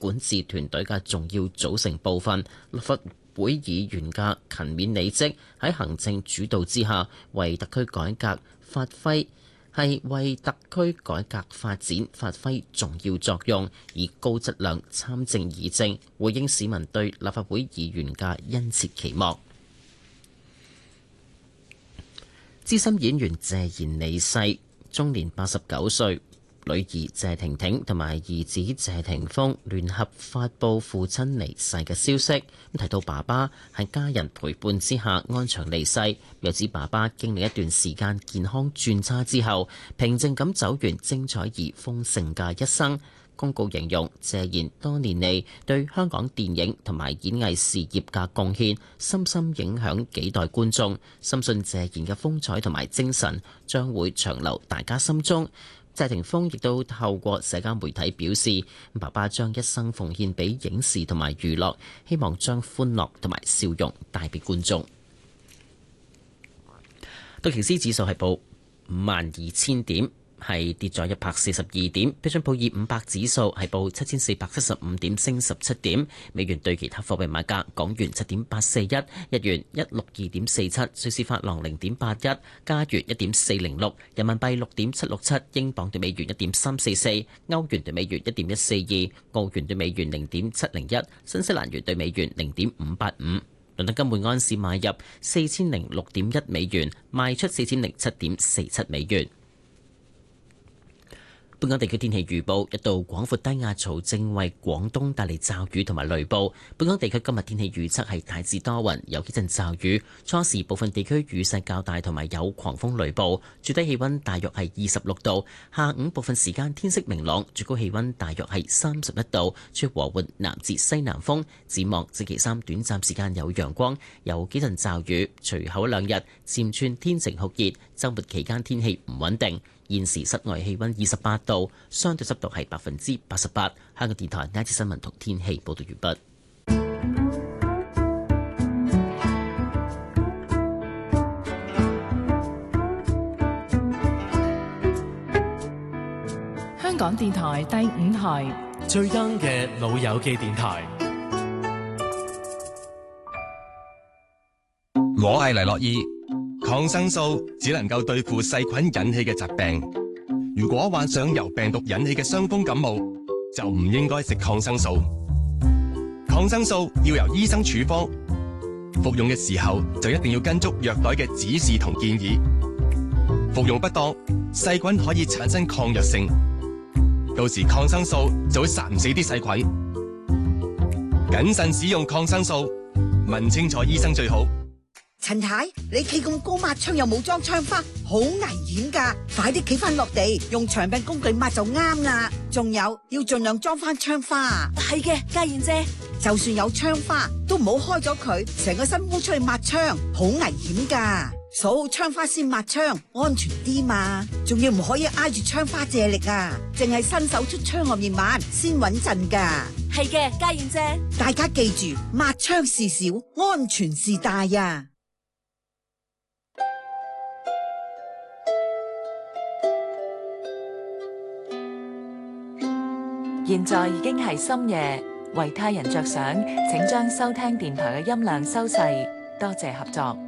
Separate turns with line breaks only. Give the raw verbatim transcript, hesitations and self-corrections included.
管治團隊嘅重要組成部分。立法會議員嘅勤勉履職，喺行政主導之下，為特區改革發揮係為特區改革發展發揮重要作用，以高質量參政議政，回應市民對立法會議員嘅殷切期望。資深演員謝賢離世，終年八十九歲。女兒謝婷婷同埋兒子謝霆鋒聯合發布父親離世嘅消息，提到爸爸喺家人陪伴之下安詳離世，又指爸爸經歷一段時間健康轉差之後，平靜咁走完精彩而豐盛嘅一生。公告形容謝賢多年嚟對香港電影同埋演藝事業嘅貢獻，深深影響幾代觀眾，深信謝賢嘅風采同埋精神將會長留大家心中。謝霆鋒亦都透過社交媒體表示，爸爸將一生奉獻俾影視同埋娛樂，希望將歡樂同埋笑容帶俾觀眾。道瓊斯指數係報五萬二千點，係跌咗一百四十二點。標準普爾五百指數係報七千四百七十五點，升十七點。美元對其他貨幣買價：港元七點八四一，日元一六二點四七，瑞士法郎零點八一，加元一點四零六，人民幣六點七六七，英鎊對美元一點三四四，歐元對美元一點一四二，澳元對美元零點七零一，新西蘭元對美元零點五八五。倫敦金每安士買入四千零六點一美元，賣出四千零七點四七美元。本港地區天氣預報：一道廣闊低壓槽正為廣東帶嚟驟雨同埋雷暴。本港地區今日天氣預測係大致多雲，有幾陣驟雨，初時部分地區雨勢較大，同埋有狂風雷暴。最低氣溫大約係二十六度。下午部分時間天色明朗，最高氣溫大約係三十一度，吹和緩南至西南風。展望星期三短暫時間有陽光，有幾陣驟雨，隨後兩日漸轉天晴酷熱。週末期間天氣唔穩定。現時室外氣溫二十八度，相對濕度係百分之八十八。香港電台呢一節新聞同天氣報道完畢。
香港電台第五台
最 young 嘅老友記電台。
我係黎諾懿。抗生素只能夠對付細菌引起嘅疾病。如果患上由病毒引起嘅傷風感冒，就唔應該食抗生素。抗生素要由醫生處方，服用嘅時候就一定要跟足藥袋嘅指示同建議。服用不當，細菌可以產生抗藥性，到時抗生素就會殺唔死啲細菌。謹慎使用抗生素，問清楚醫生最好。
陳太，你企咁高抹窗又冇裝窗花，好危險噶！快啲企翻落地，用長柄工具抹就啱啦。仲有，要盡量裝翻窗花。
係嘅，家燕姐，
就算有窗花，都唔好開咗佢，成個身烏出去抹窗，好危險噶。鎖好窗花先抹窗，安全啲嘛。仲要唔可以挨住窗花借力啊，淨係伸手出窗外面抹先穩陣噶。
係嘅，家燕姐，
大家記住，抹窗事小，安全事大呀。
現在已經係深夜，為他人着想，請將收聽電台嘅音量收細，多謝合作。